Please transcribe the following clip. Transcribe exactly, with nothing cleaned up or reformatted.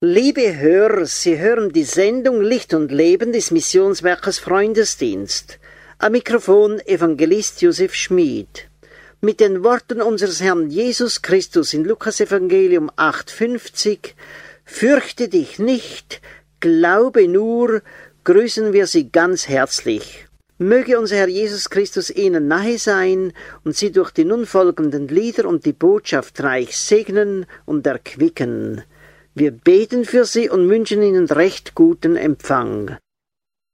Liebe Hörer, Sie hören die Sendung Licht und Leben des Missionswerkes Freundesdienst. Am Mikrofon Evangelist Josef Schmid. Mit den Worten unseres Herrn Jesus Christus in Lukas Evangelium acht fünfzig: Fürchte dich nicht, glaube nur, grüßen wir Sie ganz herzlich. Möge unser Herr Jesus Christus Ihnen nahe sein und Sie durch die nun folgenden Lieder und die Botschaft reich segnen und erquicken. Wir beten für Sie und wünschen Ihnen recht guten Empfang.